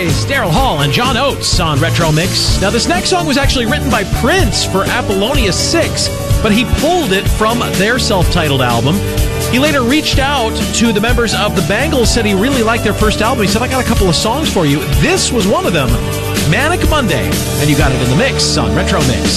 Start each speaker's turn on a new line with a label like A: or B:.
A: Eyes, Daryl Hall, and John Oates on Retro Mix. Now, this next song was actually written by Prince for Apollonia 6, but he pulled it from their self-titled album. He later reached out to the members of the Bangles, said he really liked their first album. He said, I got a couple of songs for you. This was one of them, Manic Monday. And you got it in the mix on Retro Mix.